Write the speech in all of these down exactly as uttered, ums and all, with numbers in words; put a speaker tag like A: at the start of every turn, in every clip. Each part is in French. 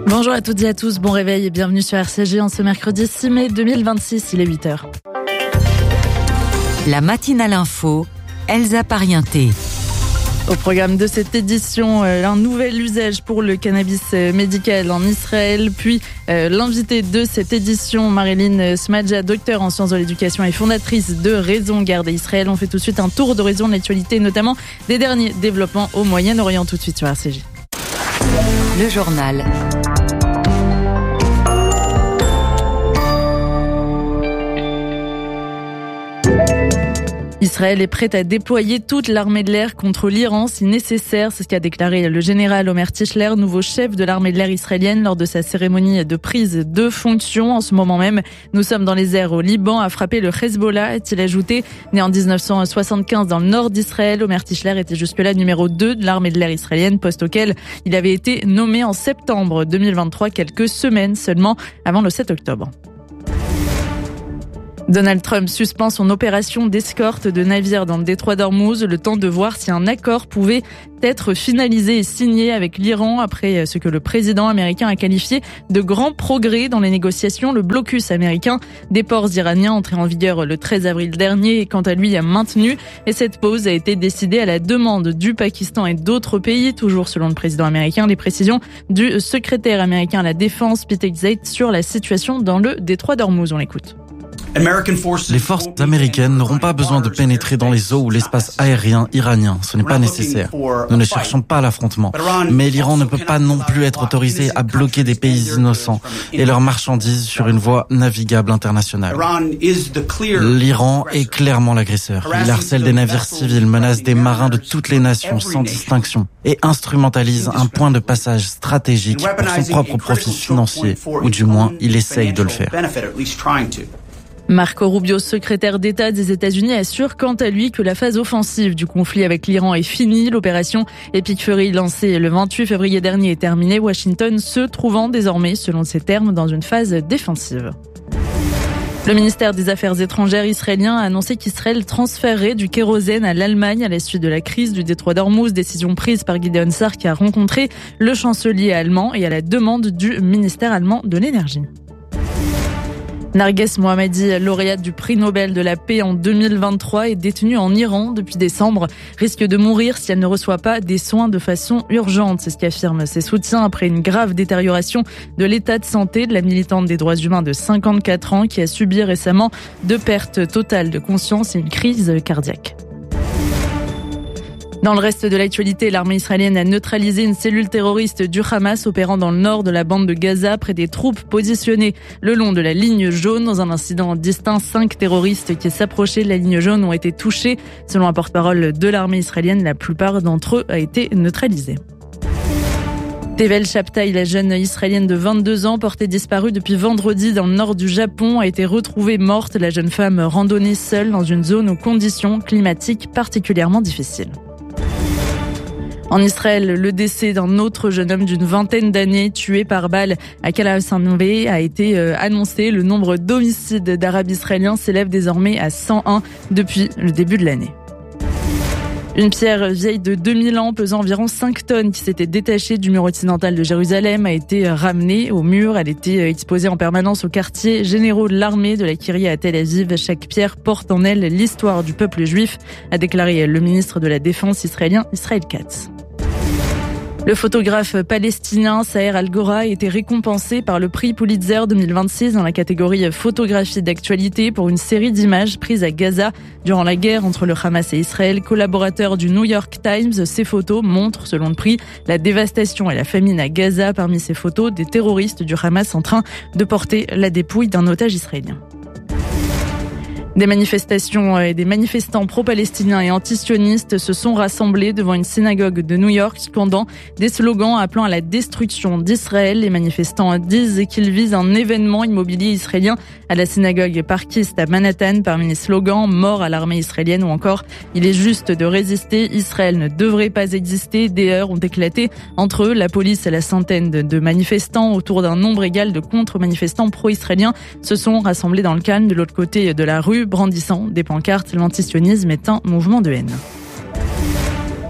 A: Bonjour à toutes et à tous, bon réveil et bienvenue sur R C G en ce mercredi six mai deux mille vingt-six, il est huit heures.
B: La matinale info, Elsa Parienté.
A: Au programme de cette édition, euh, un nouvel usage pour le cannabis euh, médical en Israël, puis euh, l'invitée de cette édition, Marilyn Smadja, docteur en sciences de l'éducation et fondatrice de Raison Garder Israël. On fait tout de suite un tour d'horizon de l'actualité, notamment des derniers développements au Moyen-Orient, tout de suite sur R C G.
B: Le journal.
A: Israël est prête à déployer toute l'armée de l'air contre l'Iran si nécessaire. C'est ce qu'a déclaré le général Omer Tischler, nouveau chef de l'armée de l'air israélienne lors de sa cérémonie de prise de fonction. En ce moment même, nous sommes dans les airs au Liban à frapper le Hezbollah, a-t-il ajouté. Né en dix-neuf cent soixante-quinze dans le nord d'Israël, Omer Tischler était jusque-là numéro deux de l'armée de l'air israélienne, poste auquel il avait été nommé en septembre deux mille vingt-trois, quelques semaines seulement avant le sept octobre. Donald Trump suspend son opération d'escorte de navires dans le détroit d'Ormuz, le temps de voir si un accord pouvait être finalisé et signé avec l'Iran après ce que le président américain a qualifié de grands progrès dans les négociations. Le blocus américain des ports iraniens entré en vigueur le treize avril dernier est quant à lui maintenu et cette pause a été décidée à la demande du Pakistan et d'autres pays, toujours selon le président américain. Les précisions du secrétaire américain à la défense, Pete Hegseth, sur la situation dans le détroit d'Ormuz. On l'écoute.
C: Les forces américaines n'auront pas besoin de pénétrer dans les eaux ou l'espace aérien iranien. Ce n'est pas nécessaire. Nous ne cherchons pas l'affrontement. Mais l'Iran ne peut pas non plus être autorisé à bloquer des pays innocents et leurs marchandises sur une voie navigable internationale. L'Iran est clairement l'agresseur. Il harcèle des navires civils, menace des marins de toutes les nations sans distinction et instrumentalise un point de passage stratégique pour son propre profit financier, ou du moins il essaye de le faire.
A: Marco Rubio, secrétaire d'État des États-Unis, assure quant à lui que la phase offensive du conflit avec l'Iran est finie. L'opération Epic Fury lancée le vingt-huit février dernier est terminée. Washington se trouvant désormais, selon ses termes, dans une phase défensive. Le ministère des Affaires étrangères israélien a annoncé qu'Israël transférerait du kérosène à l'Allemagne à la suite de la crise du détroit d'Ormuz, décision prise par Gideon Sa'ar qui a rencontré le chancelier allemand et à la demande du ministère allemand de l'énergie. Narges Mohammadi, lauréate du prix Nobel de la paix en deux mille vingt-trois, est détenue en Iran depuis décembre. Risque de mourir si elle ne reçoit pas des soins de façon urgente. C'est ce qu'affirment ses soutiens après une grave détérioration de l'état de santé de la militante des droits humains de cinquante-quatre ans qui a subi récemment deux pertes totales de conscience et une crise cardiaque. Dans le reste de l'actualité, l'armée israélienne a neutralisé une cellule terroriste du Hamas opérant dans le nord de la bande de Gaza près des troupes positionnées le long de la ligne jaune. Dans un incident distinct, cinq terroristes qui s'approchaient de la ligne jaune ont été touchés. Selon un porte-parole de l'armée israélienne, la plupart d'entre eux a été neutralisés. Tevel Shabtai, la jeune israélienne de vingt-deux ans, portée disparue depuis vendredi dans le nord du Japon, a été retrouvée morte. La jeune femme randonnait seule dans une zone aux conditions climatiques particulièrement difficiles. En Israël, le décès d'un autre jeune homme d'une vingtaine d'années tué par balle à Kala-Sanvé a été annoncé. Le nombre d'homicides d'Arabes israéliens s'élève désormais à cent un depuis le début de l'année. Une pierre vieille de deux mille ans pesant environ cinq tonnes qui s'était détachée du mur occidental de Jérusalem a été ramenée au mur. Elle était exposée en permanence au quartier généraux de l'armée de la Kyria à Tel Aviv. Chaque pierre porte en elle l'histoire du peuple juif, a déclaré le ministre de la Défense israélien Israël Katz. Le photographe palestinien Saher Al-Gora a été récompensé par le prix Pulitzer deux mille vingt-six dans la catégorie photographie d'actualité pour une série d'images prises à Gaza durant la guerre entre le Hamas et Israël. Collaborateur du New York Times, ces photos montrent, selon le prix, la dévastation et la famine à Gaza. Parmi ces photos, des terroristes du Hamas en train de porter la dépouille d'un otage israélien. Des manifestations et des manifestants pro-palestiniens et anti-sionistes se sont rassemblés devant une synagogue de New York, scandant des slogans appelant à la destruction d'Israël. Les manifestants disent qu'ils visent un événement immobilier israélien à la synagogue parkiste à Manhattan. Parmi les slogans, mort à l'armée israélienne ou encore il est juste de résister, Israël ne devrait pas exister. Des heurts ont éclaté entre eux, la police et la centaine de manifestants autour d'un nombre égal de contre-manifestants pro-israéliens se sont rassemblés dans le calme de l'autre côté de la rue, brandissant des pancartes. L'antisionisme est un mouvement de haine.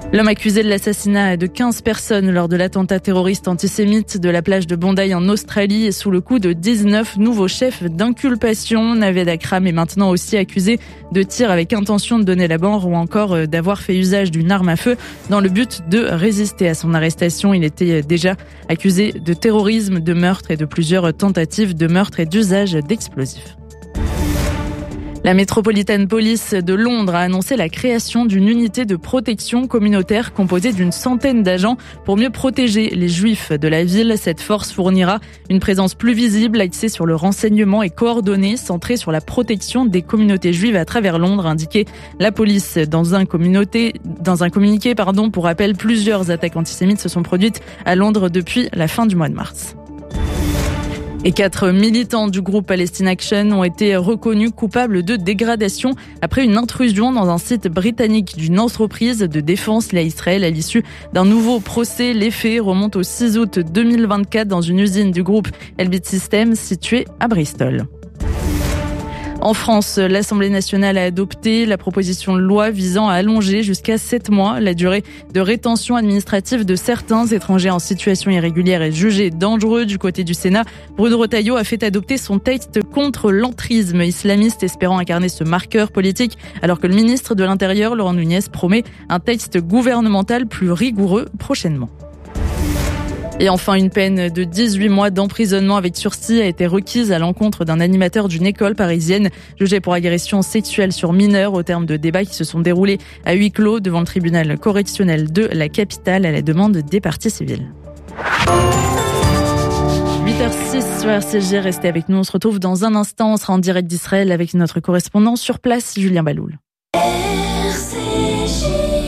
A: L'homme accusé de l'assassinat de quinze personnes lors de l'attentat terroriste antisémite de la plage de Bondi en Australie est sous le coup de dix-neuf nouveaux chefs d'inculpation. Naved Akram est maintenant aussi accusé de tir avec intention de donner la mort ou encore d'avoir fait usage d'une arme à feu dans le but de résister à son arrestation. Il était déjà accusé de terrorisme, de meurtre et de plusieurs tentatives de meurtre et d'usage d'explosifs. La Metropolitan Police de Londres a annoncé la création d'une unité de protection communautaire composée d'une centaine d'agents pour mieux protéger les juifs de la ville. Cette force fournira une présence plus visible, axée sur le renseignement et coordonnée, centrée sur la protection des communautés juives à travers Londres, a indiqué la police dans un, communauté, dans un communiqué. Pardon, pour rappel, plusieurs attaques antisémites se sont produites à Londres depuis la fin du mois de mars. Et quatre militants du groupe Palestine Action ont été reconnus coupables de dégradation après une intrusion dans un site britannique d'une entreprise de défense liée à Israël à l'issue d'un nouveau procès. Les faits remontent au six août deux mille vingt-quatre dans une usine du groupe Elbit Systems située à Bristol. En France, l'Assemblée nationale a adopté la proposition de loi visant à allonger jusqu'à sept mois la durée de rétention administrative de certains étrangers en situation irrégulière et jugés dangereux. Du côté du Sénat, Bruno Retailleau a fait adopter son texte contre l'entrisme islamiste, espérant incarner ce marqueur politique, alors que le ministre de l'Intérieur, Laurent Nunez, promet un texte gouvernemental plus rigoureux prochainement. Et enfin, une peine de dix-huit mois d'emprisonnement avec sursis a été requise à l'encontre d'un animateur d'une école parisienne jugé pour agression sexuelle sur mineurs au terme de débats qui se sont déroulés à huis clos devant le tribunal correctionnel de la capitale à la demande des parties civiles. huit heures six sur R C G, restez avec nous, on se retrouve dans un instant, on sera en direct d'Israël avec notre correspondant sur place, Julien Baloul.
D: R C G.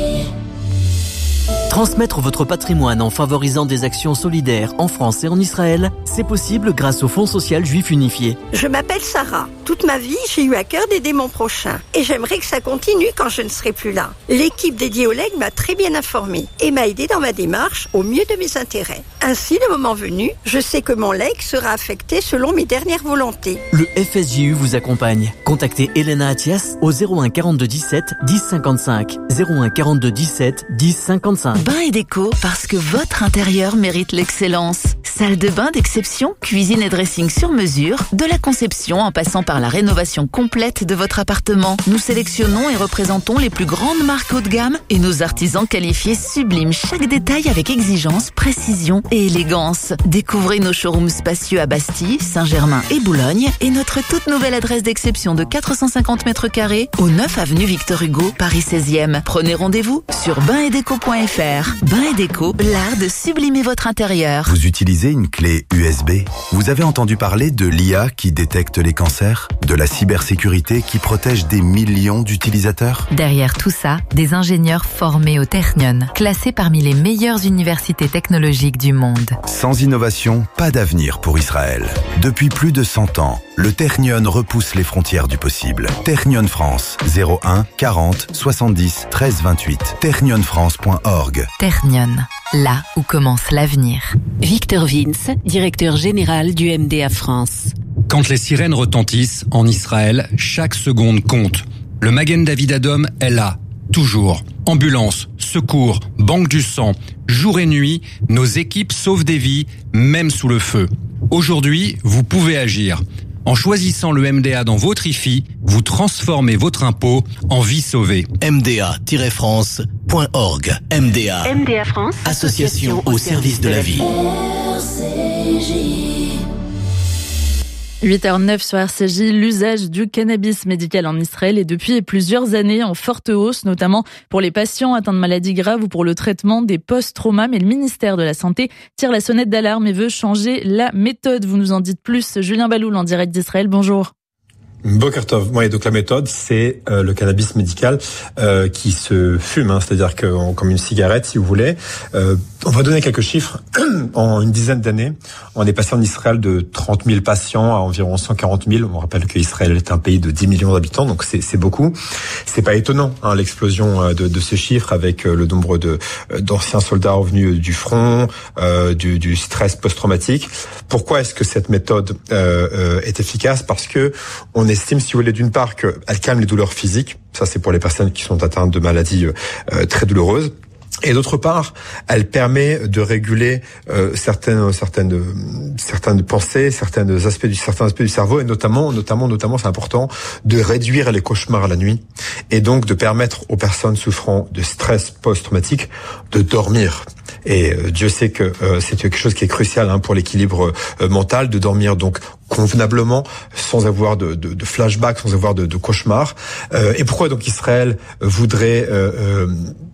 E: Transmettre votre patrimoine en favorisant des actions solidaires en France et en Israël, c'est possible grâce au Fonds social juif unifié.
F: Je m'appelle Sarah. Toute ma vie, j'ai eu à cœur d'aider mon prochain. Et j'aimerais que ça continue quand je ne serai plus là. L'équipe dédiée au legs m'a très bien informée et m'a aidé dans ma démarche au mieux de mes intérêts. Ainsi, le moment venu, je sais que mon legs sera affecté selon mes dernières volontés.
E: Le F S J U vous accompagne. Contactez Elena Athias au zéro un quarante-deux dix-sept dix cinquante-cinq. zéro un quarante-deux dix-sept dix cinquante-cinq.
G: Bain et déco, parce que votre intérieur mérite l'excellence. Salle de bain d'exception, cuisine et dressing sur mesure, de la conception en passant par la rénovation complète de votre appartement. Nous sélectionnons et représentons les plus grandes marques haut de gamme et nos artisans qualifiés subliment chaque détail avec exigence, précision et élégance. Découvrez nos showrooms spacieux à Bastille, Saint-Germain et Boulogne et notre toute nouvelle adresse d'exception de quatre cent cinquante mètres carrés au neuf avenue Victor Hugo, Paris seizième. Prenez rendez-vous sur bain et déco point f r. Bain et déco, l'art de sublimer votre intérieur.
H: Vous utilisez une clé U S B? Vous avez entendu parler de l'I A qui détecte les cancers? De la cybersécurité qui protège des millions d'utilisateurs?
B: Derrière tout ça, des ingénieurs formés au Technion, classés parmi les meilleures universités technologiques du monde.
H: Sans innovation, pas d'avenir pour Israël. Depuis plus de cent ans, le Technion repousse les frontières du possible. Technion France, zéro un quarante soixante-dix treize vingt-huit. technion france point org.
B: Technion, là où commence l'avenir.
I: Victor Vince, directeur général du M D A France.
J: Quand les sirènes retentissent en Israël, chaque seconde compte. Le Magen David Adom est là, toujours. Ambulance, secours, banque du sang, jour et nuit, nos équipes sauvent des vies, même sous le feu. Aujourd'hui, vous pouvez agir. En choisissant le M D A dans votre I F I, vous transformez votre impôt en vie sauvée.
K: M D A tiret france point org. M D A.
I: M D A France.
K: Association au service de la vie.
D: R C J.
A: huit heures neuf sur R C J, l'usage du cannabis médical en Israël est depuis plusieurs années en forte hausse, notamment pour les patients atteints de maladies graves ou pour le traitement des post-traumas. Mais le ministère de la Santé tire la sonnette d'alarme et veut changer la méthode. Vous nous en dites plus, Julien Baloul en direct d'Israël, bonjour.
L: Boker Tov. Ouais, donc la méthode, c'est euh, le cannabis médical euh, qui se fume, hein, c'est-à-dire que on, comme une cigarette, si vous voulez. Euh, on va donner quelques chiffres. En une dizaine d'années, on est passé en Israël de trente mille patients à environ cent quarante mille. On rappelle que Israël est un pays de dix millions d'habitants, donc c'est, c'est beaucoup. C'est pas étonnant, hein, l'explosion de, de ces chiffres avec le nombre de d'anciens soldats revenus du front, euh, du, du stress post-traumatique. Pourquoi est-ce que cette méthode euh, euh, est efficace? Parce que on estime, si vous voulez, d'une part qu'elle calme les douleurs physiques. Ça, c'est pour les personnes qui sont atteintes de maladies euh, très douloureuses. Et d'autre part, elle permet de réguler euh, certaines certaines certaines pensées, certains aspects du certains aspects du cerveau, et notamment notamment notamment c'est important de réduire les cauchemars la nuit, et donc de permettre aux personnes souffrant de stress post-traumatique de dormir. Et euh, Dieu sait que euh, c'est quelque chose qui est crucial hein, pour l'équilibre euh, mental, de dormir donc convenablement, sans avoir de, de, de flashback, sans avoir de, de cauchemars. Euh, et pourquoi donc Israël voudrait euh, euh,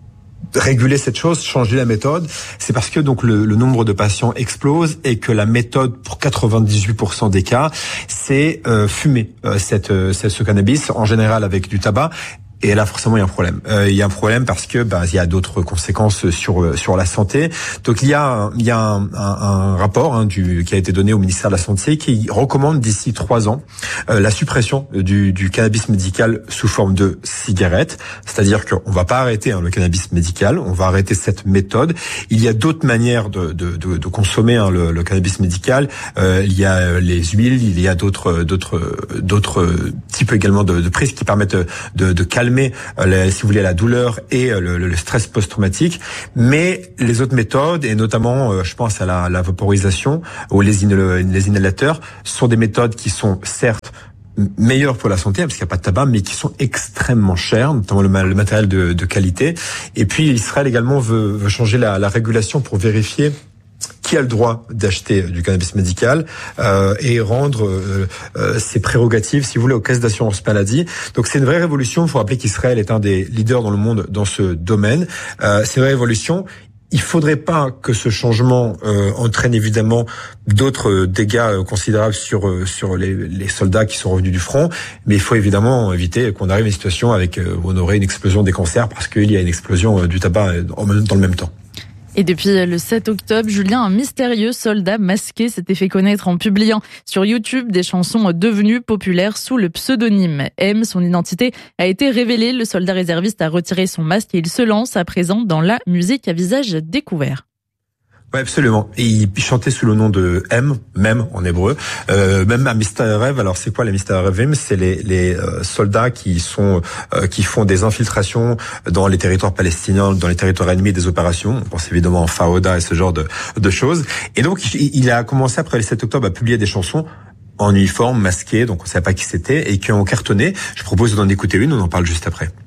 L: réguler cette chose, changer la méthode? C'est parce que donc le, le nombre de patients explose, et que la méthode pour quatre-vingt-dix-huit pour cent des cas, c'est euh, fumer euh, cette, euh, ce cannabis, en général avec du tabac. Et là, forcément, il y a un problème. Euh, il y a un problème parce que bah, il y a d'autres conséquences sur sur la santé. Donc, il y a il y a un, un, un rapport hein, du qui a été donné au ministère de la Santé qui recommande d'ici trois ans euh, la suppression du, du cannabis médical sous forme de cigarette. C'est-à-dire qu'on va pas arrêter hein, le cannabis médical, on va arrêter cette méthode. Il y a d'autres manières de de, de, de consommer hein, le, le cannabis médical. Euh, il y a les huiles, il y a d'autres d'autres d'autres types également de, de prises qui permettent de, de calmer calmer, euh, si vous voulez, la douleur et euh, le, le stress post-traumatique. Mais les autres méthodes, et notamment, euh, je pense à la, la vaporisation ou les, inhal- les inhalateurs, sont des méthodes qui sont certes meilleures pour la santé, parce qu'il n'y a pas de tabac, mais qui sont extrêmement chères, notamment le, le matériel de, de qualité. Et puis, Israël également veut, veut changer la, la régulation pour vérifier qui a le droit d'acheter du cannabis médical euh, et rendre euh, euh, ses prérogatives, si vous voulez, aux caisses d'assurance maladie. Donc c'est une vraie révolution. Il faut rappeler qu'Israël est un des leaders dans le monde dans ce domaine. Euh, c'est une vraie révolution. Il faudrait pas que ce changement euh, entraîne évidemment d'autres dégâts euh, considérables sur euh, sur les, les soldats qui sont revenus du front, mais il faut évidemment éviter qu'on arrive à une situation avec euh, où on aurait une explosion des cancers parce qu'il y a une explosion euh, du tabac euh, dans le même temps.
A: Et depuis le sept octobre, Julien, un mystérieux soldat masqué s'était fait connaître en publiant sur YouTube des chansons devenues populaires sous le pseudonyme M. Son identité a été révélée. Le soldat réserviste a retiré son masque et il se lance à présent dans la musique à visage découvert.
L: Oui, absolument. Et il chantait sous le nom de M, même en hébreu, euh, même à Mistarev. Alors c'est quoi les Mistarev? C'est les, les euh, soldats qui sont euh, qui font des infiltrations dans les territoires palestiniens, dans les territoires ennemis des opérations. On pense évidemment en Faouda et ce genre de, de choses. Et donc il, il a commencé après le sept octobre à publier des chansons en uniforme, masqué, donc on ne savait pas qui c'était, et qui ont cartonné. Je propose d'en écouter une, on en parle juste après.